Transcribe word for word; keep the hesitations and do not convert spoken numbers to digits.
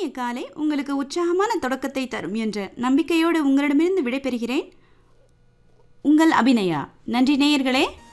இனிய காலை உங்களுக்கு உற்சாகமான தொடக்கத்தை தரும் என்ற நம்பிக்கையோடு உங்களிடமிருந்து விடைபெறுகிறேன். உங்கள் அபிநயா. நன்றி நேயர்களே.